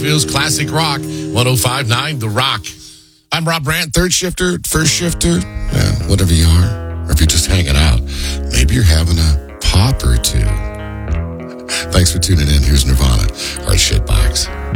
Nashville's classic rock, 105.9 The Rock. I'm Rob Brandt, third shifter, first shifter, whatever you are. Or if you're just hanging out, maybe you're having a pop or two. Thanks for tuning in. Here's Nirvana, Heart Shaped Box.